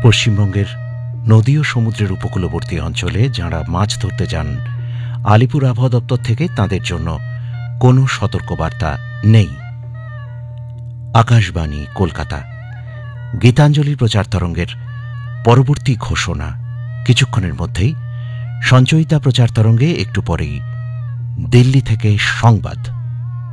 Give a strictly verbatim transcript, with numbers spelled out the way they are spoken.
পশ্চিমবঙ্গের নদী ও সমুদ্রের উপকূলবর্তী অঞ্চলে যাঁরা মাছ ধরতে যান, আলিপুর আবহাওয়া দপ্তর থেকে তাঁদের জন্য কোনো সতর্কবার্তা নেই। আকাশবাণী কলকাতা। গীতাঞ্জলি প্রচার তরঙ্গের পরবর্তী ঘোষণা কিছুক্ষণের মধ্যেই। সঞ্চয়িতা প্রচার তরঙ্গে একটু পরেই দিল্লি থেকে সংবাদ।